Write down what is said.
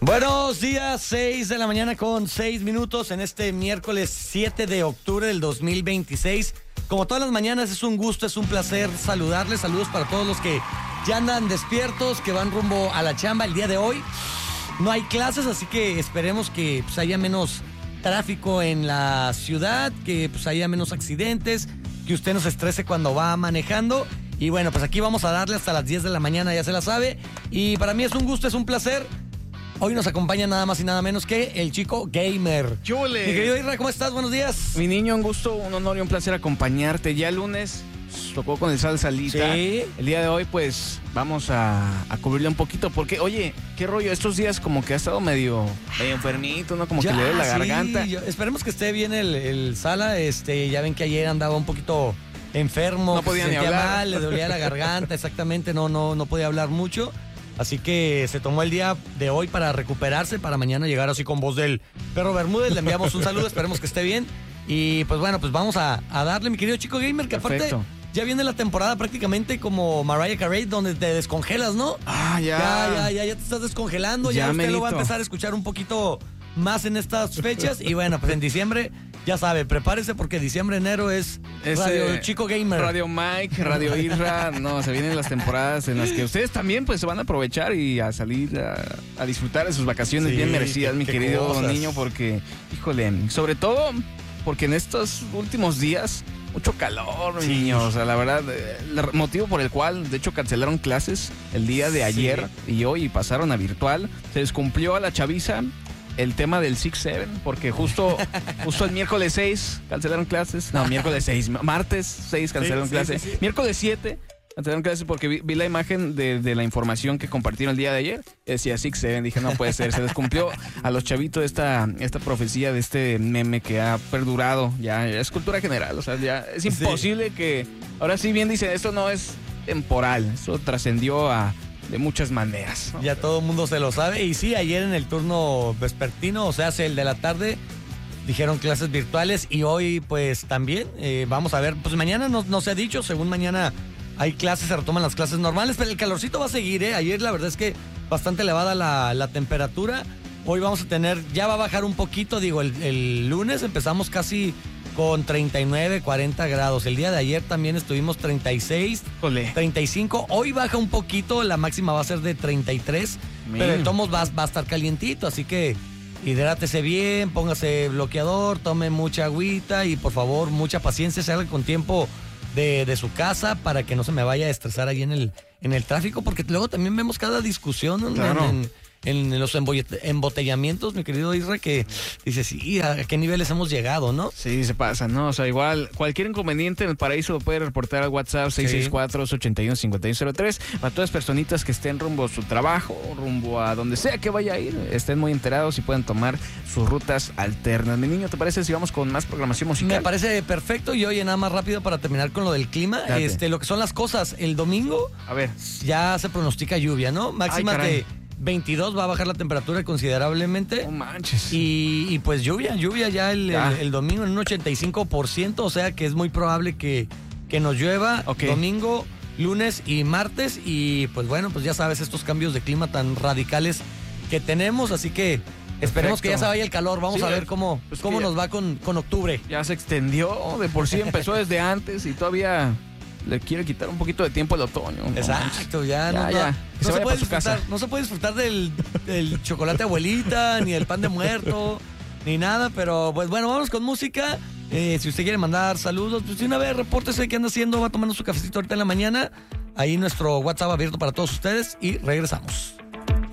Buenos días, 6 de la mañana con 6 minutos en este miércoles 7 de octubre del 2026. Como todas las mañanas es un gusto, es un placer saludarles. Saludos para todos los que ya andan despiertos, que van rumbo a la chamba el día de hoy. No hay clases, así que esperemos que pues, haya menos tráfico en la ciudad, que pues, haya menos accidentes, que usted no se estrese cuando va manejando. Y bueno, pues aquí vamos a darle hasta las 10 de la mañana, ya se la sabe. Y para mí es un gusto, es un placer. Hoy nos acompaña nada más y nada menos que el Chico Gamer. ¡Chule! Mi querido Irra, ¿cómo estás? Buenos días. Mi niño, un gusto, un honor y un placer acompañarte. Ya el lunes tocó con el salsalita. Sí. El día de hoy, pues, vamos a cubrirle un poquito. Porque, oye, qué rollo, estos días como que ha estado medio enfermito, ¿no? Como que le duele la garganta. Esperemos que esté bien el Sala. Ya ven que ayer andaba un poquito enfermo. No podía ni hablar. Mal, le dolía la garganta, exactamente. No podía hablar mucho. Así que se tomó el día de hoy para recuperarse, para mañana llegar así con voz del Perro Bermúdez. Le enviamos un saludo, esperemos que esté bien. Y pues bueno, pues vamos a darle, mi querido Chico Gamer, que Perfecto. aparte ya viene la temporada prácticamente como Mariah Carey, donde te descongelas, ¿no? Ah, ya. Ya te estás descongelando, ya Ya usted lo va a merito. empezar a escuchar un poquito más en estas fechas. Y bueno, pues en diciembre, ya sabe, prepárese porque diciembre, enero es Radio Chico Gamer. Radio Mike, Radio Irra. No, se vienen las temporadas en las que ustedes también pues se van a aprovechar y a salir a disfrutar de sus vacaciones Sí, bien merecidas, mi qué querido cosas. niño, porque, híjole, sobre todo porque en estos últimos días mucho calor, mi Sí. niño. O sea, la verdad, el motivo por el cual, de hecho, cancelaron clases el día de ayer y hoy pasaron a virtual. Se les cumplió a la chaviza el tema del 6-7, porque justo el miércoles 6 cancelaron clases. No, miércoles 6, martes 6 cancelaron clases. sí. Miércoles 7 cancelaron clases porque vi la imagen de la información que compartieron el día de ayer. Decía 6-7, dije, no puede ser. Se les cumplió a los chavitos esta profecía de este meme que ha perdurado. Ya es cultura general, o sea, ya es imposible que... Ahora sí bien dicen, esto no es temporal, esto trascendió de muchas maneras, ¿no? Ya todo el mundo se lo sabe. Y sí, ayer en el turno vespertino, o sea, el de la tarde, dijeron clases virtuales. Y hoy, pues también, vamos a ver. Pues mañana no se ha dicho. Según mañana hay clases, se retoman las clases normales. Pero el calorcito va a seguir, ¿eh? Ayer la verdad es que bastante elevada la temperatura. Hoy vamos a tener, ya va a bajar un poquito. Digo, el lunes empezamos casi con 39, 40 grados. El día de ayer también estuvimos 36, Ole. 35. Hoy baja un poquito, la máxima va a ser de 33, pero el tomos va a estar calientito, así que hidrátese bien, póngase bloqueador, tome mucha agüita y por favor mucha paciencia, salga con tiempo de su casa para que no se me vaya a estresar ahí en el tráfico, porque luego también vemos cada discusión, ¿no? Claro. En los embotellamientos, mi querido Isra, que dice, sí, ¿a qué niveles hemos llegado, no? Sí, se pasa, ¿no? O sea, igual, cualquier inconveniente en el paraíso lo puede reportar al WhatsApp 664-81-5103. Para todas las personitas que estén rumbo a su trabajo, rumbo a donde sea que vaya a ir, estén muy enterados y pueden tomar sus rutas alternas. Mi niño, ¿te parece si vamos con más programación musical? Me parece perfecto. Y oye, nada más rápido para terminar con lo del clima. Date. Lo que son las cosas. El domingo A ver. ya se pronostica lluvia, ¿no? Máxima Ay, caray. de 22, va a bajar la temperatura considerablemente. No manches. Y pues lluvia ya el domingo en un 85%, o sea que es muy probable que nos llueva Ok. domingo, lunes y martes. Y pues bueno, pues ya sabes, estos cambios de clima tan radicales que tenemos, así que esperemos que ya se vaya el calor. Vamos Sí, a ver cómo pues que ya- nos va con octubre. Ya se extendió, de por sí empezó desde antes y todavía le quiere quitar un poquito de tiempo el otoño. No manches. Exacto, ya. Ya. Que se se vaya puede pa' su casa. disfrutar, no se puede disfrutar del chocolate abuelita, ni el pan de muerto, ni nada, pero pues bueno, vamos con música. Si usted quiere mandar saludos, pues de una vez repórtese qué anda haciendo, va tomando su cafecito ahorita en la mañana. Ahí nuestro WhatsApp abierto para todos ustedes y regresamos.